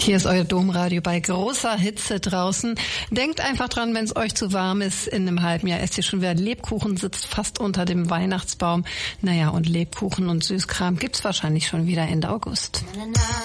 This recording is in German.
Hier ist euer Domradio bei großer Hitze draußen. Denkt einfach dran, wenn es euch zu warm ist, in einem halben Jahr esst ihr schon wieder Lebkuchen, sitzt fast unter dem Weihnachtsbaum. Naja, und Lebkuchen und Süßkram gibt's wahrscheinlich schon wieder Ende August.